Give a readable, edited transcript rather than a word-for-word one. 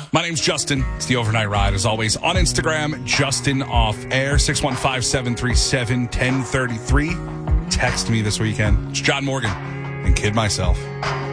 My name's Justin. It's the Overnight Ride. As always, on Instagram, Justin Off Air, 615-737-1033. Text me this weekend. It's John Morgan and Kid Myself.